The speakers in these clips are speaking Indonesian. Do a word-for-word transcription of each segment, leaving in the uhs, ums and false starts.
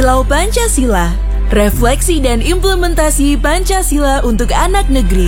Kilau Pancasila, refleksi dan implementasi Pancasila untuk anak negeri.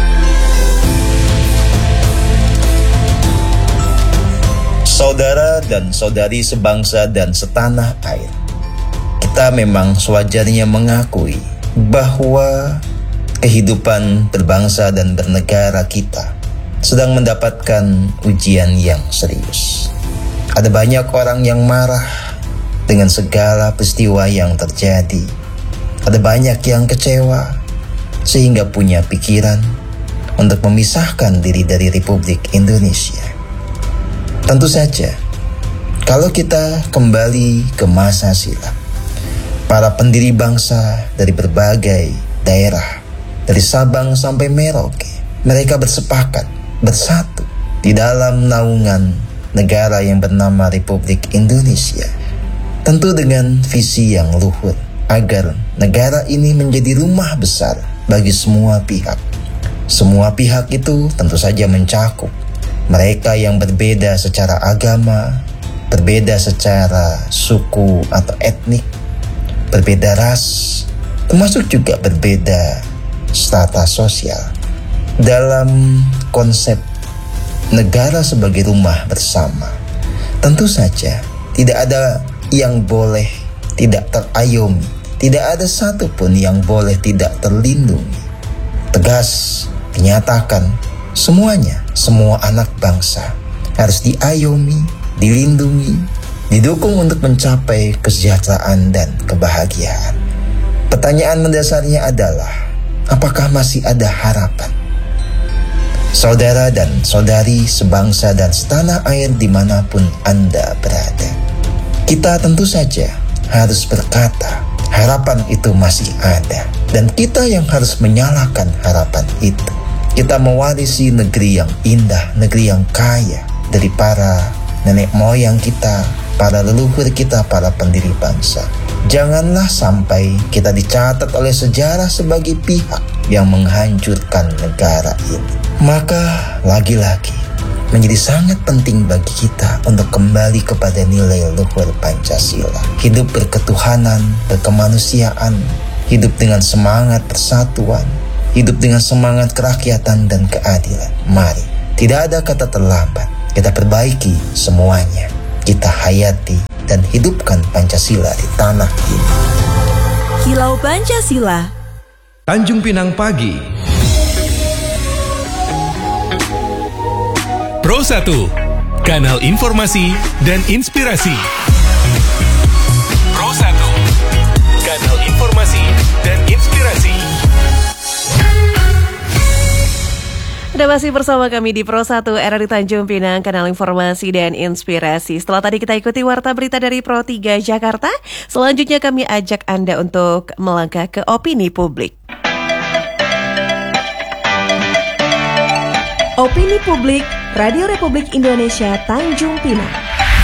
Saudara dan saudari sebangsa dan setanah air, kita memang sewajarnya mengakui bahwa kehidupan berbangsa dan bernegara kita sedang mendapatkan ujian yang serius. Ada banyak orang yang marah dengan segala peristiwa yang terjadi. Ada banyak yang kecewa sehingga punya pikiran untuk memisahkan diri dari Republik Indonesia. Tentu saja, kalau kita kembali ke masa silam, para pendiri bangsa dari berbagai daerah, dari Sabang sampai Merauke, mereka bersepakat, bersatu di dalam naungan negara yang bernama Republik Indonesia. Tentu dengan visi yang luhur, agar negara ini menjadi rumah besar bagi semua pihak. Semua pihak itu tentu saja mencakup mereka yang berbeda secara agama, berbeda secara suku atau etnik, berbeda ras, termasuk juga berbeda strata sosial. Dalam konsep negara sebagai rumah bersama, tentu saja tidak ada yang boleh tidak terayomi, tidak ada satupun yang boleh tidak terlindungi. Tegas dinyatakan, semuanya, semua anak bangsa harus diayomi, dilindungi, didukung untuk mencapai kesejahteraan dan kebahagiaan. Pertanyaan mendasarnya adalah, apakah masih ada harapan? Saudara dan saudari sebangsa dan setanah air dimanapun Anda berada, kita tentu saja harus berkata, harapan itu masih ada. Dan kita yang harus menyalakan harapan itu. Kita mewarisi negeri yang indah, negeri yang kaya dari para nenek moyang kita, para leluhur kita, para pendiri bangsa. Janganlah sampai kita dicatat oleh sejarah sebagai pihak yang menghancurkan negara ini. Maka lagi-lagi menjadi sangat penting bagi kita untuk kembali kepada nilai luhur Pancasila. Hidup berketuhanan, berkemanusiaan, hidup dengan semangat persatuan, hidup dengan semangat kerakyatan dan keadilan. Mari, tidak ada kata terlambat. Kita perbaiki semuanya. Kita hayati dan hidupkan Pancasila di tanah ini. Kilau Pancasila, Tanjung Pinang Pagi. Pro satu, kanal informasi dan inspirasi. Pro satu, kanal informasi dan inspirasi. Anda masih bersama kami di Pro satu R R I Tanjung Pinang, kanal informasi dan inspirasi. Setelah tadi kita ikuti warta berita dari Pro tiga Jakarta, selanjutnya kami ajak Anda untuk melangkah ke opini publik. Opini Publik, Radio Republik Indonesia Tanjung Pinang.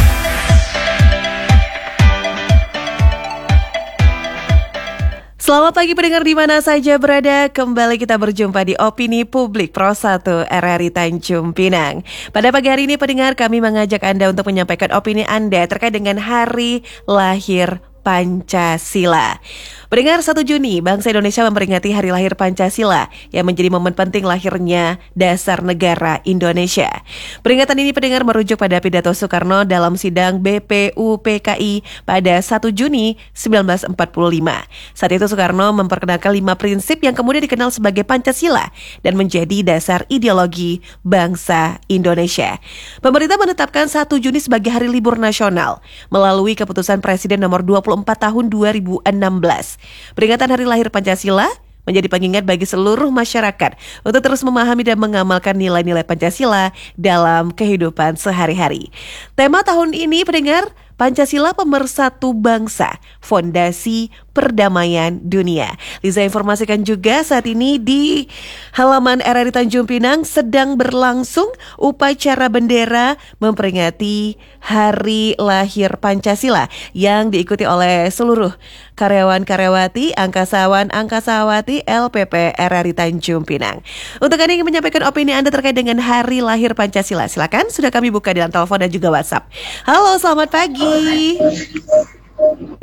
Selamat pagi pendengar di mana saja berada. Kembali kita berjumpa di Opini Publik Pro satu R R I Tanjung Pinang. Pada pagi hari ini pendengar, kami mengajak Anda untuk menyampaikan opini Anda terkait dengan hari lahir Pancasila. Pendengar, satu Juni, bangsa Indonesia memperingati hari lahir Pancasila yang menjadi momen penting lahirnya dasar negara Indonesia. Peringatan ini pendengar merujuk pada pidato Soekarno dalam sidang B P U P K I pada satu Juni seribu sembilan ratus empat puluh lima. Saat itu Soekarno memperkenalkan lima prinsip yang kemudian dikenal sebagai Pancasila dan menjadi dasar ideologi bangsa Indonesia. Pemerintah menetapkan satu Juni sebagai hari libur nasional melalui keputusan Presiden nomor dua puluh empat tahun dua ribu enam belas. Peringatan hari lahir Pancasila menjadi pengingat bagi seluruh masyarakat untuk terus memahami dan mengamalkan nilai-nilai Pancasila dalam kehidupan sehari-hari. Tema tahun ini pendengar, Pancasila Pemersatu Bangsa, Fondasi Perdamaian Dunia. Liza informasikan juga saat ini di halaman R R I Tanjung Pinang sedang berlangsung upacara bendera memperingati Hari Lahir Pancasila yang diikuti oleh seluruh karyawan-karyawati, angkasawan-angkasawati L P P R R I Tanjung Pinang. Untuk Anda yang ingin menyampaikan opini Anda terkait dengan Hari Lahir Pancasila, silakan, sudah kami buka di dalam telepon dan juga WhatsApp. Halo, selamat pagi. Halo,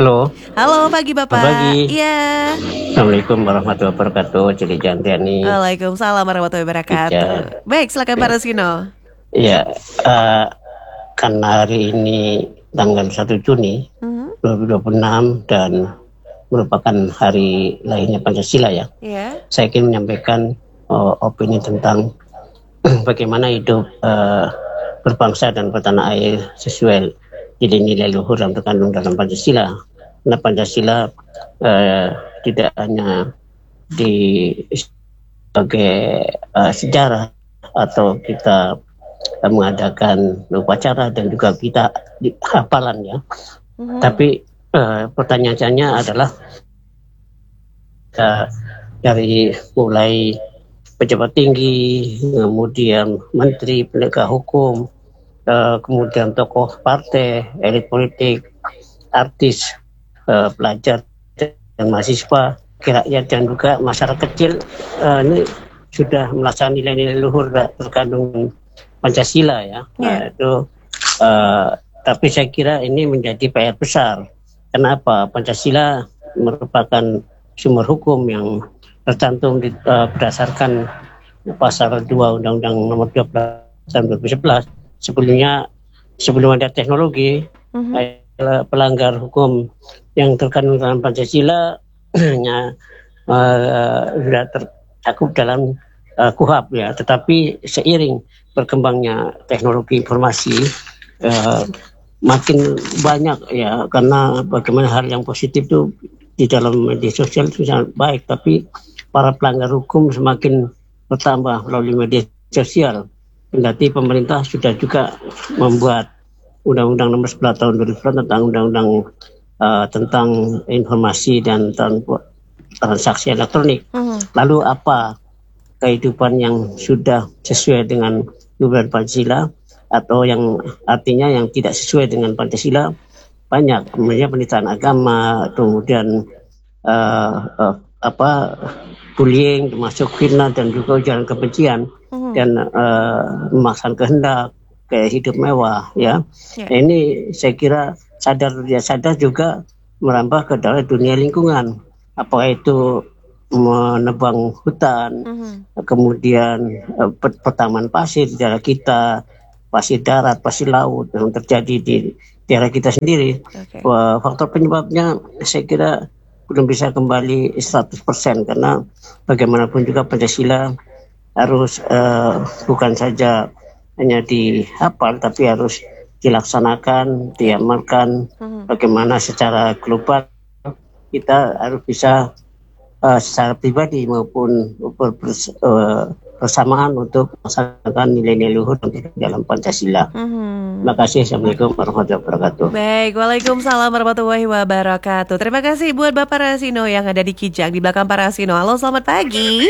Halo. Halo pagi Bapak. Selamat pagi. Iya. Assalamualaikum warahmatullahi wabarakatuh. Jadi Jantiani. Waalaikumsalam warahmatullahi wabarakatuh. Iya. Baik, silakan Pak Rusino. Iya, uh, karena hari ini tanggal satu Juni Mhm. dua ribu dua puluh enam dan merupakan hari lahirnya Pancasila ya. Iya. Saya ingin menyampaikan uh, opini tentang bagaimana hidup uh, berbangsa dan bertanah air sesuai nilai-nilai luhur yang terkandung dalam Pancasila. Karena Pancasila uh, tidak hanya di sebagai uh, sejarah atau kita uh, mengadakan upacara dan juga kita di hafalan ya. Mhm. Tapi uh, pertanyaannya adalah uh, dari mulai pejabat tinggi, kemudian menteri, penegak hukum, uh, kemudian tokoh partai, elit politik, artis, uh, pelajar dan mahasiswa, rakyat dan juga masyarakat kecil uh, ini sudah melaksanakan nilai-nilai luhur terkandung Pancasila ya. Yeah. Nah, itu uh, tapi saya kira ini menjadi P R besar. Kenapa? Pancasila merupakan sumber hukum yang tercantum di, uh, berdasarkan pasal dua Undang-Undang Nomor dua belas tahun dua ribu sebelas. Sebelumnya sebelum ada teknologi, Mhm. uh, pelanggar hukum yang terkandung dalam Pancasila hanya uh, sudah tercakup dalam uh, Kuhap ya. Tetapi seiring berkembangnya teknologi informasi uh, makin banyak ya, karena bagaimana hal yang positif itu di dalam media sosial itu sangat baik, tapi para pelanggar hukum semakin bertambah melalui media sosial. Kendati pemerintah sudah juga membuat Undang-Undang Nomor sebelas tahun dua ribu sebelas tentang Undang-Undang uh, tentang informasi dan transaksi elektronik. Mhm. Lalu apa kehidupan yang sudah sesuai dengan luhur Pancasila atau yang artinya yang tidak sesuai dengan Pancasila? Banyak, kemudian penistaan agama, kemudian uh, uh, apa bullying, termasuk fitnah dan juga ujaran kebencian, Mhm. dan uh, memaksakan kehendak kayak hidup mewah ya. Ya. Nah, ini saya kira sadar tidak sadar juga merambah ke dalam dunia lingkungan, apakah itu menebang hutan, Mhm. kemudian uh, pet- pertambangan pasir di daerah kita, pasir darat, pasir laut yang terjadi di daerah kita sendiri. Oke. Wah, faktor penyebabnya saya kira belum bisa kembali seratus persen, karena bagaimanapun juga Pancasila harus uh, bukan saja hanya dihafal tapi harus dilaksanakan, diamalkan. Mhm. Bagaimana secara global kita harus bisa uh, secara pribadi maupun ber- bers- uh, bersamaan untuk melaksanakan nilai-nilai luhur dalam Pancasila. Mhm. Terima kasih. Assalamualaikum warahmatullahi wabarakatuh. Baik, waalaikumsalam warahmatullahi wabarakatuh. Terima kasih buat Bapak Rasino yang ada di Kijang di belakang Pak Rasino. Halo, selamat pagi.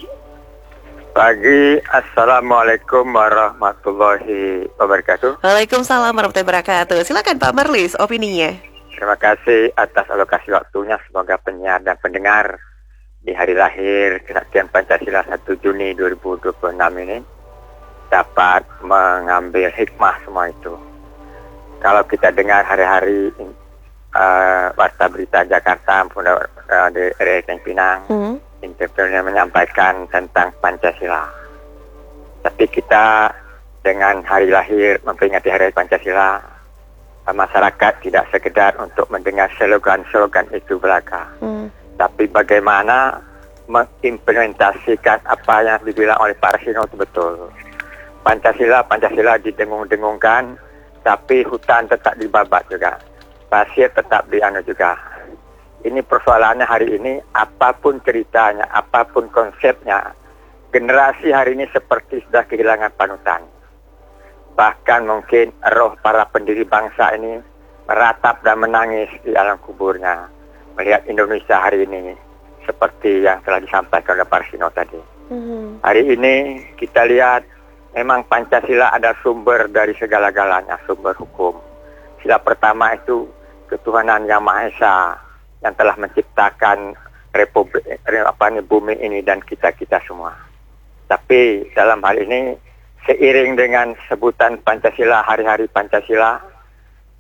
Pagi, Assalamualaikum warahmatullahi wabarakatuh. Waalaikumsalam warahmatullahi wabarakatuh. Silakan Pak Marlis, opininya. Terima kasih atas alokasi waktunya. Semoga penyiar dan pendengar di hari lahir Kesaktian Pancasila satu Juni dua ribu dua puluh enam ini dapat mengambil hikmah semua itu. Kalau kita dengar hari-hari uh, warta berita Jakarta maupun uh, di R R I Tanjung Pinang, Hmm. interviewnya menyampaikan tentang Pancasila. Tapi kita dengan hari lahir memperingati hari Pancasila, masyarakat tidak sekedar untuk mendengar slogan-slogan itu belaka, Hmm. tapi bagaimana mengimplementasikan apa yang dibilang oleh Pak Rasino itu betul. Pancasila, Pancasila didengung-dengungkan, tapi hutan tetap dibabat juga, pasir tetap dianu juga. Ini persoalannya hari ini, apapun ceritanya, apapun konsepnya, generasi hari ini seperti sudah kehilangan panutan. Bahkan mungkin roh para pendiri bangsa ini meratap dan menangis di alam kuburnya melihat Indonesia hari ini seperti yang telah disampaikan oleh Pak Rasino tadi. Hmm. Hari ini kita lihat memang Pancasila ada sumber dari segala-galanya, sumber hukum. Sila pertama itu ketuhanan Yang Maha Esa yang telah menciptakan republik apa ini bumi ini dan kita-kita semua. Tapi dalam hal ini seiring dengan sebutan Pancasila, hari-hari Pancasila,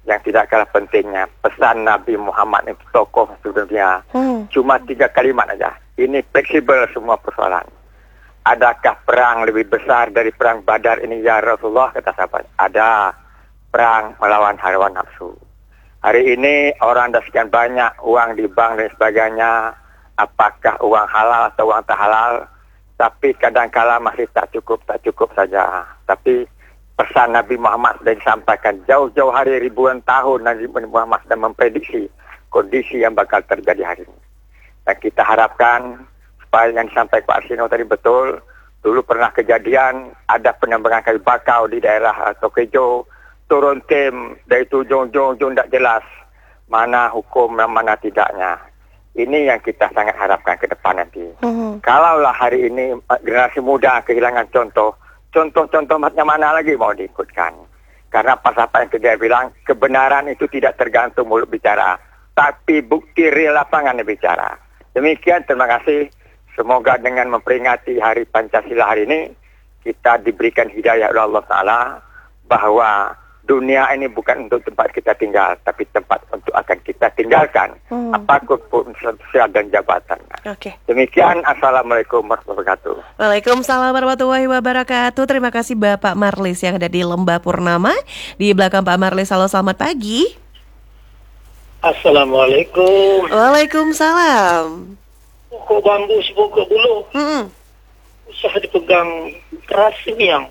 yang tidak kalah pentingnya, pesan Nabi Muhammad itu tokoh dunia. Hmm. Cuma tiga kalimat aja. Ini fleksibel semua persoalan. Adakah perang lebih besar dari perang Badar ini ya Rasulullah, kata sahabat? Ada. Perang melawan hawa nafsu. Hari ini orang dah sekian banyak uang di bank dan sebagainya. Apakah uang halal atau uang tak halal? Tapi kadang-kala masih tak cukup, tak cukup saja. Tapi pesan Nabi Muhammad sudah disampaikan jauh-jauh hari, ribuan tahun Nabi Muhammad sudah memprediksi kondisi yang bakal terjadi hari ini. Dan kita harapkan supaya yang disampaikan Pak Arsino tadi betul. Dulu pernah kejadian ada penambangan kayu bakau di daerah uh, Tokejo, turun tim dari ujung-ujung tidak jelas mana hukum dan mana tidaknya. Ini yang kita sangat harapkan ke depan nanti. Uh-huh. Kalaulah hari ini generasi muda kehilangan contoh, contoh-contoh macam mana lagi mau diikutkan? Karena apa yang dia bilang, kebenaran itu tidak tergantung mulut bicara, tapi bukti real lapangan yang bicara. Demikian, terima kasih. Semoga dengan memperingati Hari Pancasila hari ini, kita diberikan hidayah oleh Allah Taala bahwa dunia ini bukan untuk tempat kita tinggal, tapi tempat untuk akan kita tinggalkan. Hmm. Apapun sosial dan jabatan. Oke. Demikian, Assalamualaikum warahmatullahi wabarakatuh. Waalaikumsalam warahmatullahi wabarakatuh. Terima kasih Bapak Marlis yang ada di Lembah Purnama. Di belakang Pak Marlis, halo selamat pagi. Assalamualaikum. Waalaikumsalam. Pokok bambu sebuka bulu. Hmm. Usah dipegang keras ini yang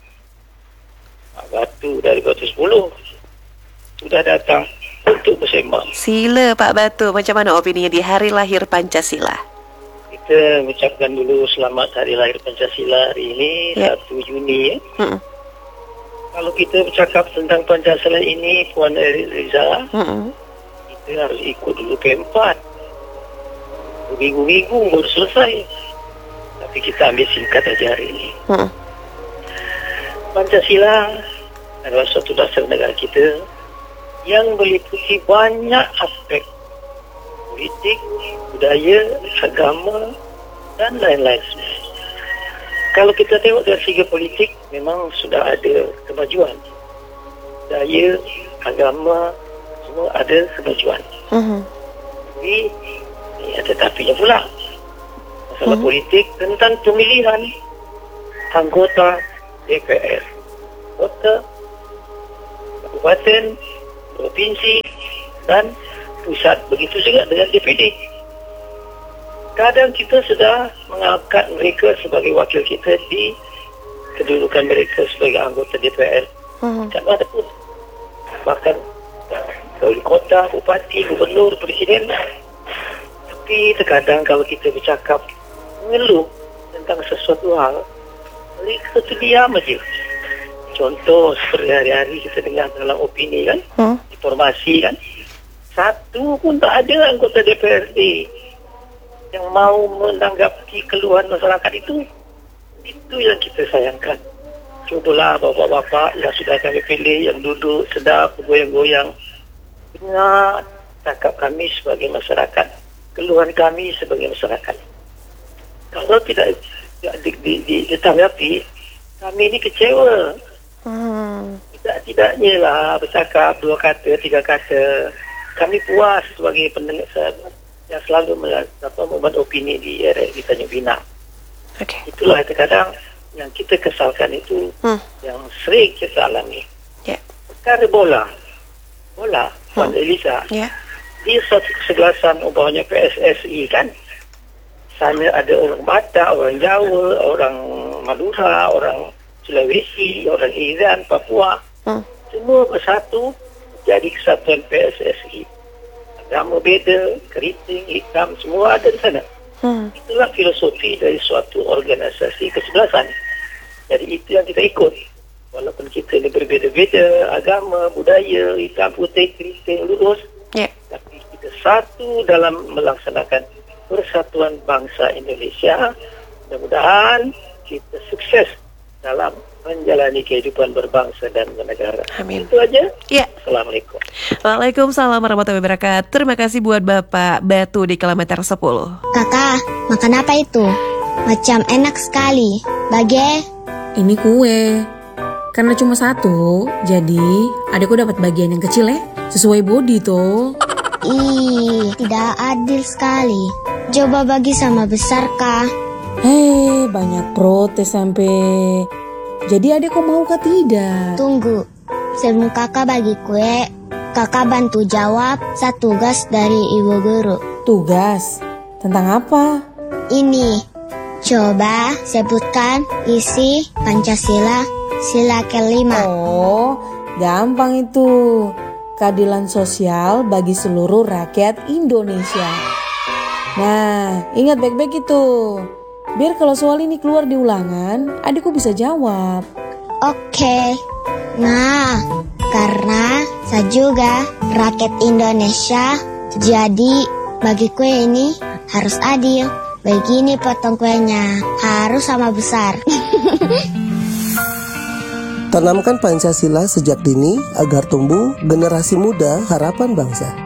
Batu dari Batu sepuluh sudah datang untuk bersembang. Sila Pak Batu, macam mana opininya di hari lahir Pancasila? Kita mengucapkan dulu selamat hari lahir Pancasila hari ini, ya. satu Juni ya. Hmm. Kalau kita bercakap tentang Pancasila ini, Puan Eliza, hmm. kita harus ikut dulu ke empat. Minggu-minggu baru selesai. Tapi kita ambil singkat aja hari ini. Hmm. Pancasila adalah suatu dasar negara kita yang meliputi banyak aspek politik, budaya, agama, dan lain-lain. Kalau kita tengok dari segi politik, memang sudah ada kemajuan. Budaya, agama, semua ada kemajuan. Uh-huh. Tapi, ya, tetapinya pula, masalah uh-huh. politik tentang pemilihan anggota D P R, kota, kabupaten, provinsi, dan pusat. Begitu juga dengan D P D. Kadang kita sudah mengangkat mereka sebagai wakil kita di kedudukan mereka sebagai anggota D P R. Hmm. Tak ada pun. Bahkan wali kota, bupati, gubernur, presiden. Tapi terkadang kalau kita bercakap mengeluh tentang sesuatu hal, mereka tu diam aja. Contoh seperti hari-hari kita dengar dalam opini kan, hmm? informasi kan, satu pun tak ada anggota D P R D yang mau menanggapi keluhan masyarakat itu. Itu yang kita sayangkan. Cubalah bapak-bapak yang sudah kami pilih, yang duduk sedap, goyang-goyang, ingat cakap kami sebagai masyarakat, keluhan kami sebagai masyarakat. Kalau tidak ditanggapi, kami ini kecewa. Hmm. Tidak-tidaknya lah bercakap dua kata, tiga kata. Kami puas sebagai pendengar yang selalu membuat opini di di Tanjung Pinang. Okay. Itulah kadang-kadang yang kita kesalkan itu, hmm. yang sering kita alami. Yeah. Perkara bola, bola, Puan hmm. Eliza, yeah. di segelasan umpamanya P S S I kan, sana ada orang Batak, orang Jawa, orang Madura, orang Sulawesi, orang Iran, Papua. Hmm. Semua bersatu jadi kesatuan P S S I. Agama beda, keriting, hitam, semua ada di sana. Hmm. Itulah filosofi dari suatu organisasi kesebelasan. Jadi itu yang kita ikut. Walaupun kita ini berbeza-beza, agama, budaya, hitam, putih, keriting, lurus. Yeah. Tapi kita satu dalam melaksanakan persatuan bangsa Indonesia. Mudah-mudahan kita sukses dalam menjalani kehidupan berbangsa dan bernegara. Amin. Itu aja. Ya. Assalamualaikum. Waalaikumsalam warahmatullahi wabarakatuh. Terima kasih buat Bapak Batu di kilometer sepuluh. Kakak, makan apa itu? Macam enak sekali. Bage? Ini kue. Karena cuma satu, jadi adikku dapat bagian yang kecil ya, sesuai body tuh. Ih, tidak adil sekali. Coba bagi sama besar kah? Hei, banyak protes sampai. Jadi adikku mau kah tidak? Tunggu, sebelum kakak bagi kue, kakak bantu jawab satu tugas dari ibu guru. Tugas? Tentang apa? Ini, coba sebutkan isi Pancasila sila kelima. Oh, gampang itu. Keadilan sosial bagi seluruh rakyat Indonesia. Nah, ingat baik-baik itu. Biar kalau soal ini keluar di ulangan, adikku bisa jawab. Oke. Nah, karena saya juga rakyat Indonesia, jadi bagi kue ini harus adil. Begini potong kuenya, harus sama besar. Tanamkan Pancasila sejak dini agar tumbuh generasi muda harapan bangsa.